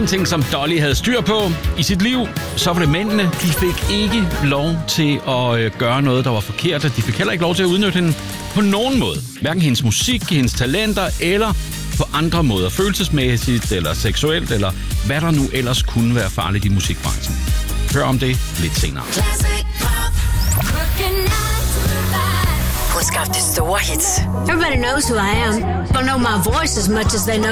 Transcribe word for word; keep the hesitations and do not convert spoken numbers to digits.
en ting, som Dolly havde styr på i sit liv, så var det mændene. De fik ikke lov til at øh, gøre noget, der var forkert. De fik heller ikke lov til at udnytte hende på nogen måde. Hverken hendes musik, hendes talenter eller på andre måder. Følelsesmæssigt eller seksuelt, eller hvad der nu ellers kunne være farligt i musikbranchen. Hør om det lidt senere. Hun skabte store hits. Everybody knows who I am. Don't know my voice as much as they know